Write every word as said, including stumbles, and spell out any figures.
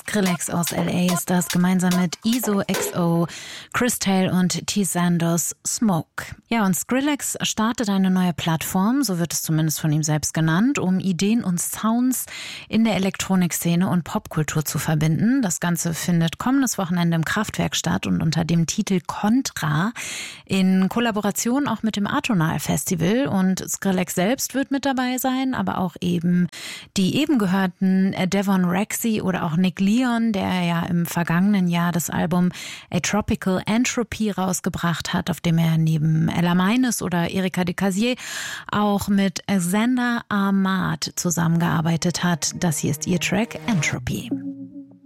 Skrillex aus L A ist das, gemeinsam mit Iso X O, Chris Tale und T. Sandos, Smoke. Ja, und Skrillex startet eine neue Plattform, so wird es zumindest von ihm selbst genannt, um Ideen und Sounds in der Elektronikszene und Popkultur zu verbinden. Das Ganze findet kommendes Wochenende im Kraftwerk statt und unter dem Titel Contra in Kollaboration auch mit dem Atonal Festival. Und Skrillex selbst wird mit dabei sein, aber auch eben die eben gehörten Devon Rexy oder auch Nick Leon, der ja im vergangenen Jahr das Album A Tropical Entropy rausgebracht hat, auf dem er neben Ella Meines oder Erika de Casier auch mit Xander Ahmad zusammengearbeitet hat. Das hier ist ihr Track Entropy.